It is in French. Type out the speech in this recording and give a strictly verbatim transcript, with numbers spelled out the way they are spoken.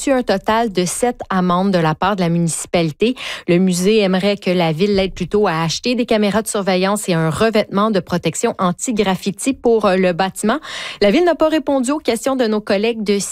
reçu un total de sept amendes de la part de la municipalité. Le musée aimerait que la ville l'aide plutôt à acheter des caméras de surveillance et un revêtement de protection anti-graffiti pour le bâtiment. La ville n'a pas répondu aux questions de nos collègues de